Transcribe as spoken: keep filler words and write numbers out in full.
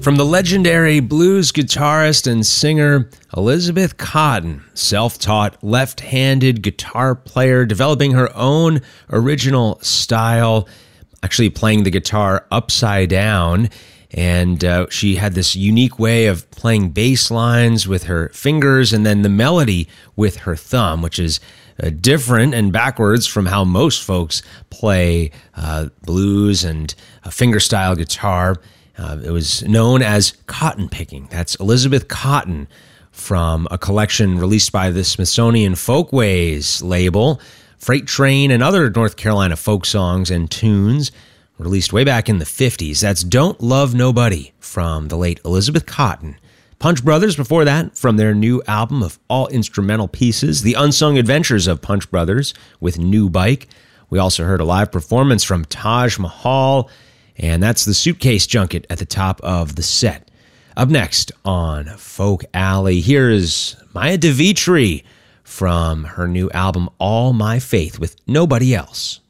From the legendary blues guitarist and singer Elizabeth Cotten, self-taught left-handed guitar player, developing her own original style, actually playing the guitar upside down. And uh, she had this unique way of playing bass lines with her fingers and then the melody with her thumb, which is uh, different and backwards from how most folks play uh, blues and uh, fingerstyle guitar. Uh, it was known as cotton picking. That's Elizabeth Cotten from a collection released by the Smithsonian Folkways label. Freight Train and other North Carolina folk songs and tunes released way back in the fifties. That's Don't Love Nobody from the late Elizabeth Cotten. Punch Brothers before that from their new album of all instrumental pieces, The Unsung Adventures of Punch Brothers with New Bike. We also heard a live performance from Taj Mahal, and that's the Suitcase Junket at the top of the set. Up next on Folk Alley, here is Maya DeVitri from her new album All My Faith with Nobody Else.